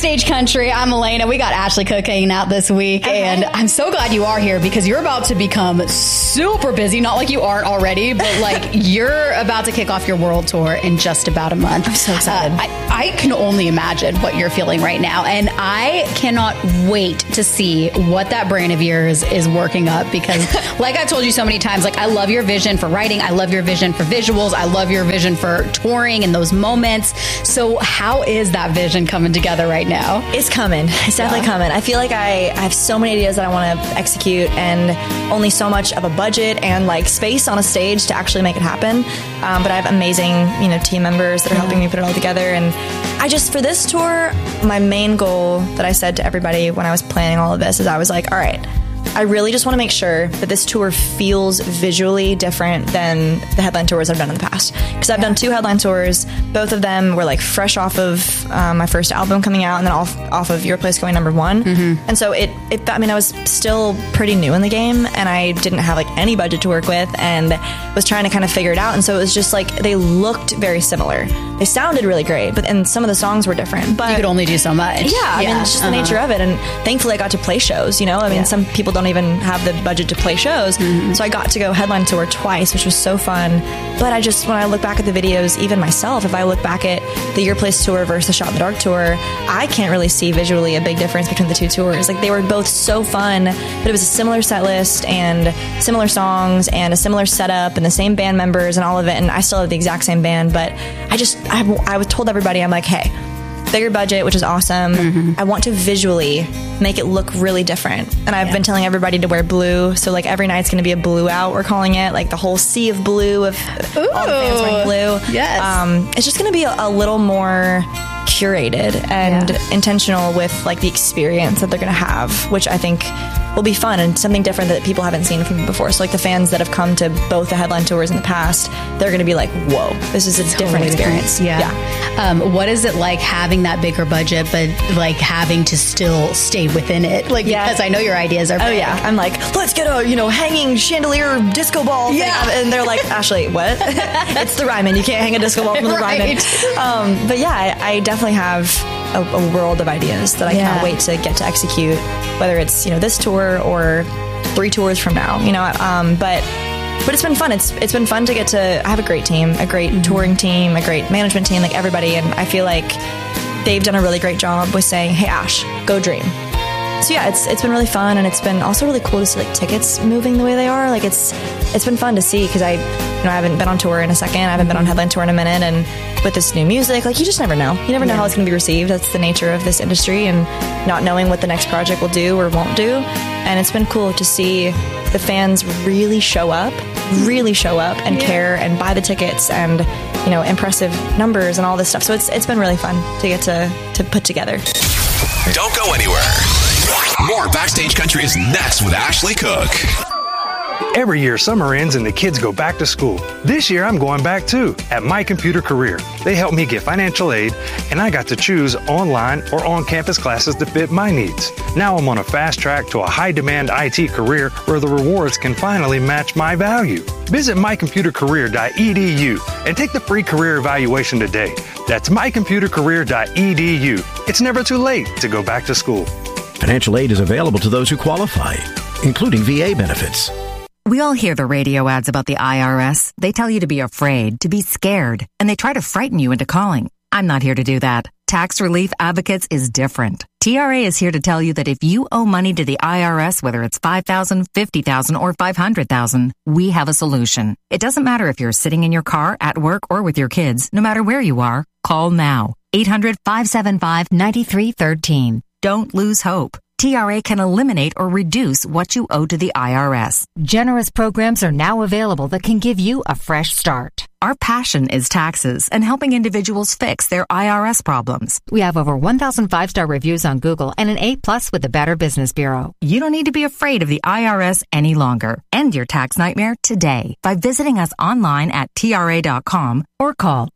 Backstage Country. I'm Elena. We got Ashley Cook hanging out this week, and I'm so glad you are here because you're about to become super busy. Not like you aren't already, but like you're about to kick off your world tour in just about a month. I'm so excited. I can only imagine what you're feeling right now, and I cannot wait to see what that brain of yours is working up because, like I've told you so many times, like I love your vision for writing. I love your vision for visuals. I love your vision for touring and those moments. So how is that vision coming together right now? It's coming. It's definitely coming. I feel like I have so many ideas that I want to execute and only so much of a budget and like space on a stage to actually make it happen. But I have amazing, team members that are helping me put it all together. And for this tour, my main goal that I said to everybody when I was planning all of this is I was like, all right, I really just want to make sure that this tour feels visually different than the headline tours I've done in the past. Because I've done 2 headline tours. Both of them were like fresh off of my first album coming out and then off of Your Place going #1. Mm-hmm. And so I was still pretty new in the game and I didn't have like any budget to work with and was trying to kind of figure it out. And so it was just like they looked very similar. They sounded really great, and some of the songs were different. But you could only do so much. Yeah, I mean, it's just the nature of it. And thankfully I got to play shows, I mean, some people don't even have the budget to play shows. Mm-hmm. So I got to go headline tour twice, which was so fun. But when I look back at the videos, even myself, if I look back at the Your Place tour versus the Shot in the Dark tour, I can't really see visually a big difference between the 2 tours. Like they were both so fun, but it was a similar set list and similar songs and a similar setup and the same band members and all of it. And I still have the exact same band, but I was told everybody, I'm like, hey, bigger budget, which is awesome. Mm-hmm. I want to visually make it look really different. And I've been telling everybody to wear blue. So like every night's going to be a blue out, we're calling it, like the whole sea of blue of all the fans wearing blue. Yes. It's just going to be a little more curated and intentional with like the experience that they're going to have, which I think will be fun and something different that people haven't seen from me before. So like the fans that have come to both the headline tours in the past, they're going to be like, whoa, this is a different experience. Yeah. What is it like having that bigger budget, but like having to still stay within it? Like, because I know your ideas are big. Oh yeah. I'm like, let's get a, hanging chandelier disco ball thing. And they're like, Ashley, what? It's the Ryman. You can't hang a disco ball from the Ryman. But yeah, I definitely have a world of ideas that I cannot wait to get to execute, whether it's, this tour or 3 tours from now, but it's been fun. It's been fun to get to, I have a great team, a great touring team, a great management team, like everybody. And I feel like they've done a really great job with saying, hey, Ash, go dream. So yeah, it's been really fun. And it's been also really cool to see like tickets moving the way they are. Like it's been fun to see because I haven't been on tour in a second. I haven't been on headline tour in a minute. And with this new music, like you just never know. You never know how it's going to be received. That's the nature of this industry and not knowing what the next project will do or won't do. And it's been cool to see the fans really show up and care and buy the tickets and, impressive numbers and all this stuff. So it's been really fun to get to put together. Don't go anywhere. More Backstage Country is next with Ashley Cook. Every year, summer ends and the kids go back to school. This year, I'm going back too, at My Computer Career. They helped me get financial aid, and I got to choose online or on-campus classes to fit my needs. Now I'm on a fast track to a high-demand IT career where the rewards can finally match my value. Visit mycomputercareer.edu and take the free career evaluation today. That's mycomputercareer.edu. It's never too late to go back to school. Financial aid is available to those who qualify, including VA benefits. We all hear the radio ads about the IRS. They tell you to be afraid, to be scared, and they try to frighten you into calling. I'm not here to do that. Tax Relief Advocates is different. TRA is here to tell you that if you owe money to the IRS, whether it's $5,000, $50,000, or $500,000, we have a solution. It doesn't matter if you're sitting in your car, at work, or with your kids. No matter where you are, call now. 800-575-9313. Don't lose hope. TRA can eliminate or reduce what you owe to the IRS. Generous programs are now available that can give you a fresh start. Our passion is taxes and helping individuals fix their IRS problems. We have over 1,000 5-star reviews on Google and an A+ with the Better Business Bureau. You don't need to be afraid of the IRS any longer. End your tax nightmare today by visiting us online at TRA.com or call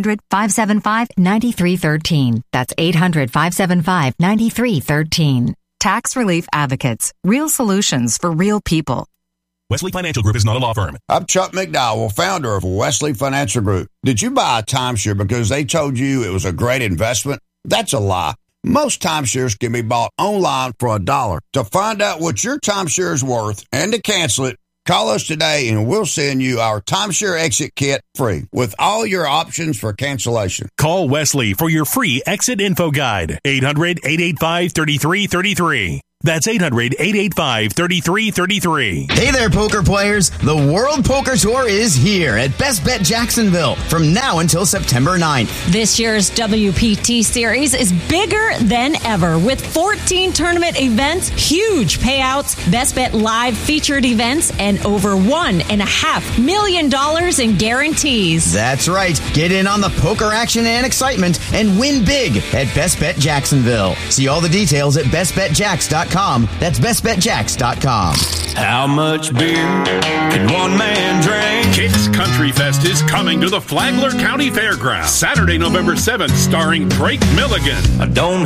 800-575-9313. That's 800-575-9313. Tax Relief Advocates. Real solutions for real people. Wesley Financial Group is not a law firm. I'm Chuck McDowell, founder of Wesley Financial Group. Did you buy a timeshare because they told you it was a great investment? That's a lie. Most timeshares can be bought online for $1. To find out what your timeshare is worth and to cancel it, call us today and we'll send you our timeshare exit kit free with all your options for cancellation. Call Wesley for your free exit info guide. 800-885-3333. That's 800-885-3333. Hey there, poker players. The World Poker Tour is here at Best Bet Jacksonville from now until September 9th. This year's WPT series is bigger than ever with 14 tournament events, huge payouts, Best Bet live featured events, and over $1.5 million in guarantees. That's right. Get in on the poker action and excitement and win big at Best Bet Jacksonville. See all the details at bestbetjacks.com. That's bestbetjacks.com. How much beer can one man drink? Kicks Country Fest is coming to the Flagler County Fairgrounds Saturday, November 7th, starring Drake Milligan. I don't